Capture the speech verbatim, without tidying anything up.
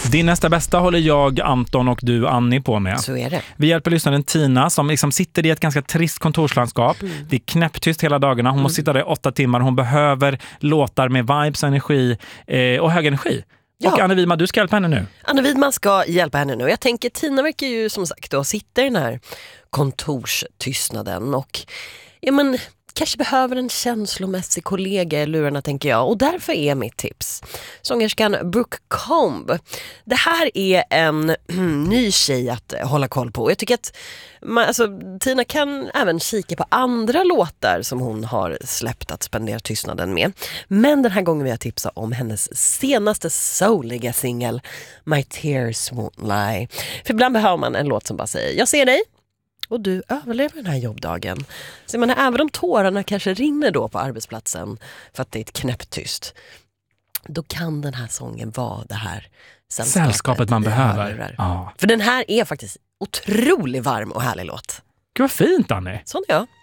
Din nästa bästa håller jag, Anton och du, Annie, på med. Så är det. Vi hjälper lyssnaren Tina som liksom sitter i ett ganska trist kontorslandskap. Mm. Det är knäpptyst hela dagarna. Hon mm. måste sitta där i åtta timmar. Hon behöver låtar med vibes, energi eh, och hög energi. Ja. Och Anna Widman, du ska hjälpa henne nu. Anna Widman ska hjälpa henne nu. Jag tänker, Tina verkar ju som sagt då sitta i den här kontorstystnaden och ja, men, kanske behöver en känslomässig kollega i lurarna, tänker jag. Och därför är mitt tips sångerskan Brooke Combe. Det här är en ny tjej att hålla koll på. Jag tycker att man, alltså, Tina kan även kika på andra låtar som hon har släppt att spendera tystnaden med. Men den här gången vill jag tipsa om hennes senaste souliga singel My Tears Won't Lie. För ibland behöver man en låt som bara säger jag ser dig. Och du överlever den här jobbdagen. Så man, även om tårarna kanske rinner då på arbetsplatsen för att det är ett knäpptyst, då kan den här sången vara det här sällskapet, sällskapet man behöver. Ja. För den här är faktiskt otroligt varm och härlig låt. Gud vad fint, Annie. Sån är jag.